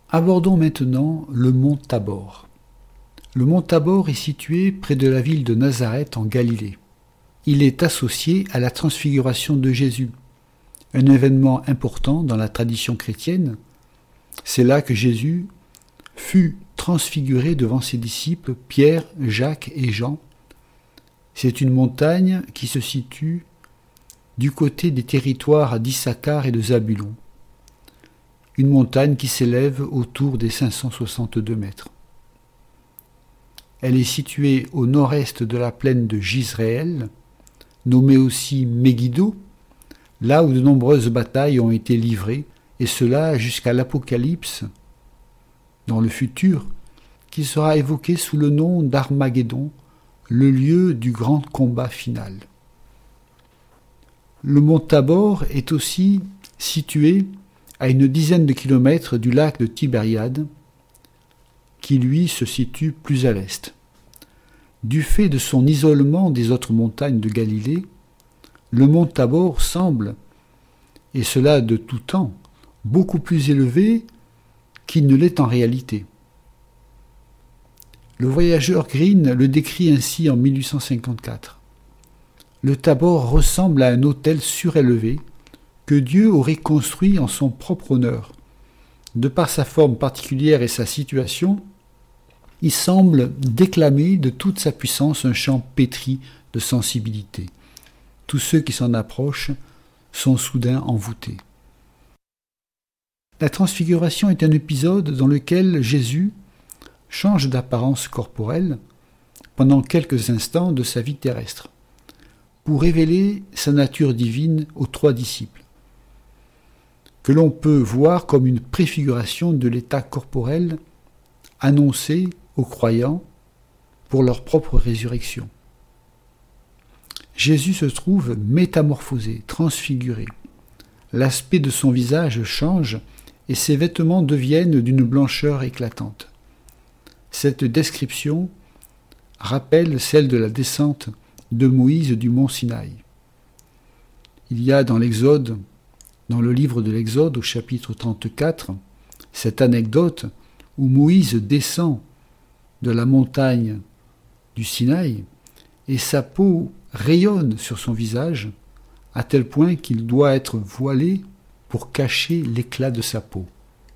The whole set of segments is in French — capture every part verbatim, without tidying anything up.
Abordons maintenant le mont Tabor. Le mont Tabor est situé près de la ville de Nazareth en Galilée. Il est associé à la transfiguration de Jésus, un événement important dans la tradition chrétienne. C'est là que Jésus fut transfiguré devant ses disciples Pierre, Jacques et Jean. C'est une montagne qui se situe du côté des territoires d'Issachar et de Zabulon. Une montagne qui s'élève autour des cinq cent soixante-deux mètres. Elle est située au nord-est de la plaine de Jizréel, nommée aussi Megiddo, là où de nombreuses batailles ont été livrées, et cela jusqu'à l'Apocalypse, dans le futur, qui sera évoqué sous le nom d'Armageddon, le lieu du grand combat final. Le mont Tabor est aussi situé à une dizaine de kilomètres du lac de Tibériade, qui lui se situe plus à l'est. Du fait de son isolement des autres montagnes de Galilée, le mont Tabor semble, et cela de tout temps, beaucoup plus élevé qu'il ne l'est en réalité. Le voyageur Green le décrit ainsi en mille huit cent cinquante-quatre. Le Tabor ressemble à un autel surélevé que Dieu aurait construit en son propre honneur. De par sa forme particulière et sa situation, il semble déclamer de toute sa puissance un chant pétri de sensibilité. Tous ceux qui s'en approchent sont soudain envoûtés. La transfiguration est un épisode dans lequel Jésus change d'apparence corporelle pendant quelques instants de sa vie terrestre, pour révéler sa nature divine aux trois disciples, que l'on peut voir comme une préfiguration de l'état corporel annoncé aux croyants pour leur propre résurrection. Jésus se trouve métamorphosé, transfiguré. L'aspect de son visage change et ses vêtements deviennent d'une blancheur éclatante. Cette description rappelle celle de la descente de Moïse du mont Sinaï. Il y a dans l'Exode, dans le livre de l'Exode au chapitre trente-quatre, cette anecdote où Moïse descend de la montagne du Sinaï et sa peau rayonne sur son visage à tel point qu'il doit être voilé pour cacher l'éclat de sa peau.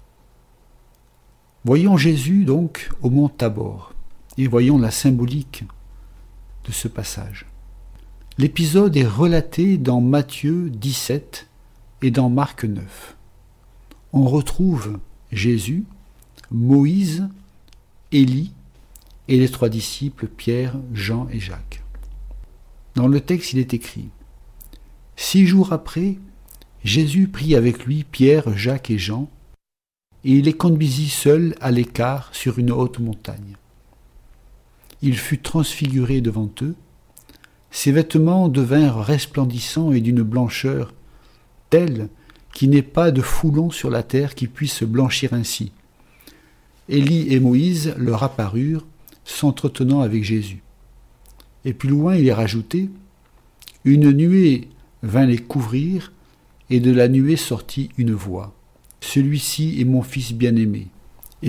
Voyons Jésus donc au mont Tabor et voyons la symbolique de ce passage. L'épisode est relaté dans Matthieu dix-sept et dans Marc neuf. On retrouve Jésus, Moïse, Élie et les trois disciples Pierre, Jean et Jacques. Dans le texte, il est écrit « Six jours après, Jésus prit avec lui Pierre, Jacques et Jean, et il les conduisit seuls à l'écart sur une haute montagne. Il fut transfiguré devant eux, ses vêtements devinrent resplendissants et d'une blancheur telle qu'il n'est pas de foulon sur la terre qui puisse se blanchir ainsi. Élie et Moïse leur apparurent, s'entretenant avec Jésus. Et plus loin, il est rajouté « Une nuée vint les couvrir, et de la nuée sortit une voix. Celui-ci est mon fils bien-aimé, écoutez-le. »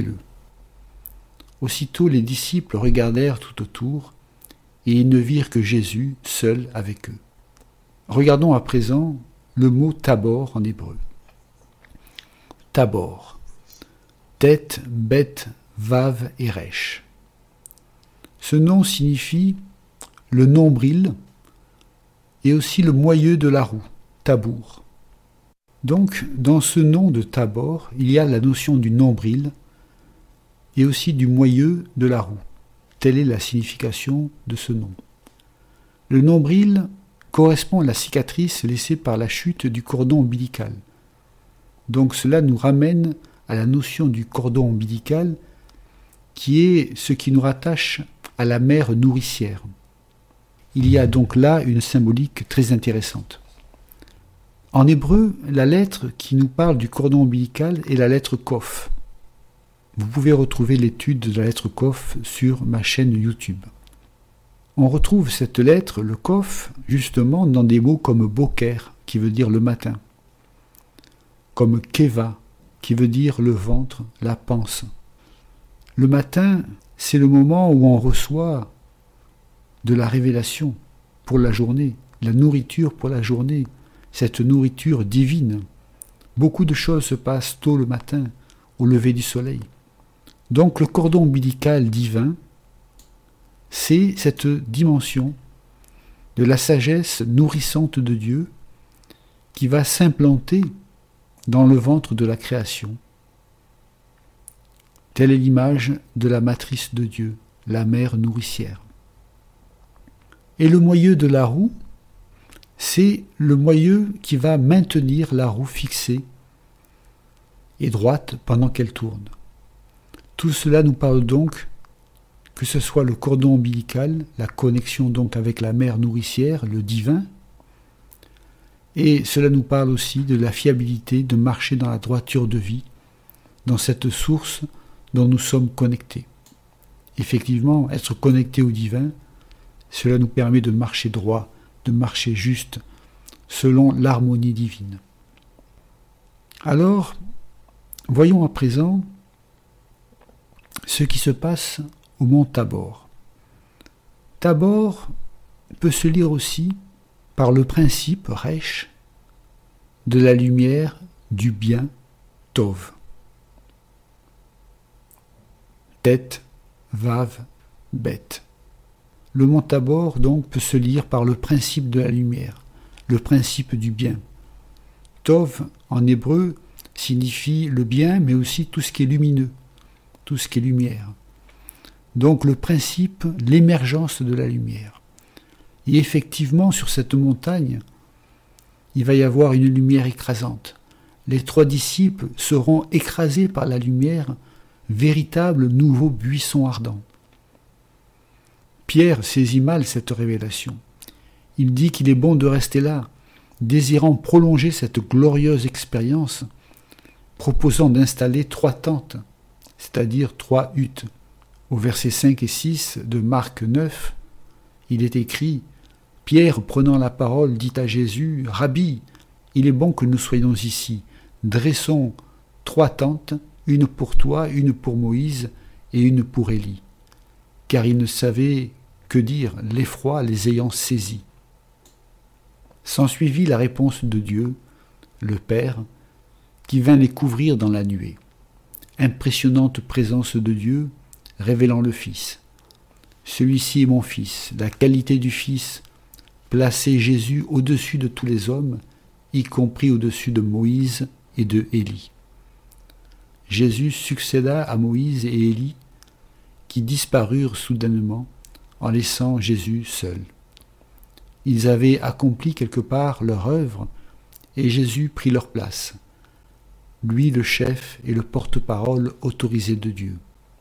Aussitôt les disciples regardèrent tout autour, et ils ne virent que Jésus seul avec eux. Regardons à présent le mot Tabor en hébreu. Tabor, tête, bête, vav et resh. Ce nom signifie le nombril et aussi le moyeu de la roue, tabour. Donc, dans ce nom de Tabor, il y a la notion du nombril et aussi du moyeu de la roue. Telle est la signification de ce nom. Le nombril correspond à la cicatrice laissée par la chute du cordon ombilical. Donc cela nous ramène à la notion du cordon ombilical qui est ce qui nous rattache à la mère nourricière. Il y a donc là une symbolique très intéressante. En hébreu, la lettre qui nous parle du cordon ombilical est la lettre Kof. Vous pouvez retrouver l'étude de la lettre Kof sur ma chaîne YouTube. On retrouve cette lettre, le Kof, justement dans des mots comme Boker, qui veut dire le matin, comme Keva, qui veut dire le ventre, la panse. Le matin, c'est le moment où on reçoit de la révélation pour la journée, la nourriture pour la journée, cette nourriture divine. Beaucoup de choses se passent tôt le matin, au lever du soleil. Donc le cordon ombilical divin, c'est cette dimension de la sagesse nourrissante de Dieu qui va s'implanter dans le ventre de la création. Telle est l'image de la matrice de Dieu, la mère nourricière. Et le moyeu de la roue, c'est le moyeu qui va maintenir la roue fixée et droite pendant qu'elle tourne. Tout cela nous parle donc, que ce soit le cordon ombilical, la connexion donc avec la mère nourricière, le divin, et cela nous parle aussi de la fiabilité de marcher dans la droiture de vie, dans cette source dont nous sommes connectés. Effectivement, être connecté au divin, cela nous permet de marcher droit, de marcher juste, selon l'harmonie divine. Alors, voyons à présent ce qui se passe au mont Tabor. Tabor peut se lire aussi par le principe, Resh, de la lumière, du bien, Tov. Tête, Vav, Bet. Le mont Tabor, donc, peut se lire par le principe de la lumière, le principe du bien. Tov, en hébreu, signifie le bien, mais aussi tout ce qui est lumineux, tout ce qui est lumière. Donc le principe, l'émergence de la lumière. Et effectivement, sur cette montagne, il va y avoir une lumière écrasante. Les trois disciples seront écrasés par la lumière, véritable nouveau buisson ardent. Pierre saisit mal cette révélation. Il dit qu'il est bon de rester là, désirant prolonger cette glorieuse expérience, proposant d'installer trois tentes, c'est-à-dire trois huttes. Au verset cinq et six de Marc neuf, il est écrit « Pierre, prenant la parole, dit à Jésus « Rabbi, il est bon que nous soyons ici. Dressons trois tentes, une pour toi, une pour Moïse et une pour Élie. » Car il ne savait que dire, l'effroi les ayant saisis. S'ensuivit la réponse de Dieu, le Père, qui vint les couvrir dans la nuée. Impressionnante présence de Dieu, révélant le Fils. Celui-ci est mon Fils, la qualité du Fils, placer Jésus au-dessus de tous les hommes, y compris au-dessus de Moïse et de Élie. Jésus succéda à Moïse et Élie, qui disparurent soudainement en laissant Jésus seul. Ils avaient accompli quelque part leur œuvre, et Jésus prit leur place, lui le chef et le porte-parole autorisé de Dieu.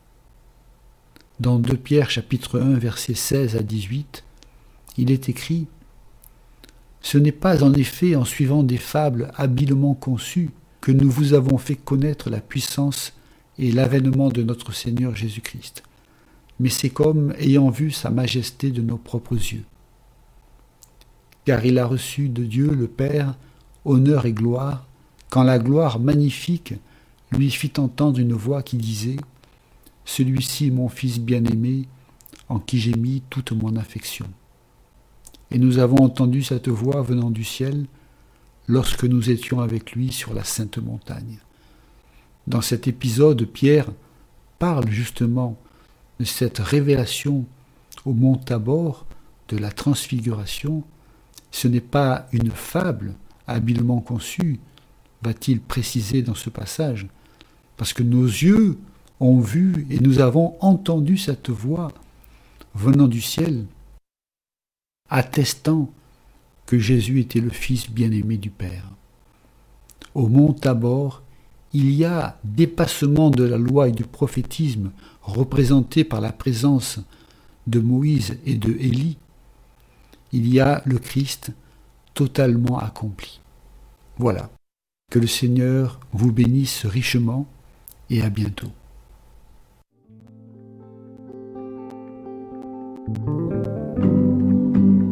Dans deux Pierre chapitre un versets seize à dix-huit, il est écrit « Ce n'est pas en effet en suivant des fables habilement conçues que nous vous avons fait connaître la puissance et l'avènement de notre Seigneur Jésus-Christ, mais c'est comme ayant vu sa majesté de nos propres yeux. Car il a reçu de Dieu le Père honneur et gloire, quand la gloire magnifique lui fit entendre une voix qui disait « Celui-ci est mon Fils bien-aimé, en qui j'ai mis toute mon affection. » Et nous avons entendu cette voix venant du ciel lorsque nous étions avec lui sur la sainte montagne. Dans cet épisode, Pierre parle justement de cette révélation au mont Tabor, de la transfiguration. Ce n'est pas une fable habilement conçue, va-t-il préciser dans ce passage, parce que nos yeux ont vu et nous avons entendu cette voix venant du ciel, attestant que Jésus était le Fils bien-aimé du Père. Au mont Tabor, il y a dépassement de la loi et du prophétisme représenté par la présence de Moïse et de Élie. Il y a le Christ totalement accompli. Voilà. Que le Seigneur vous bénisse richement et à bientôt.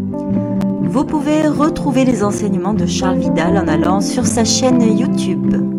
Vous pouvez retrouver les enseignements de Charles Vidal en allant sur sa chaîne YouTube.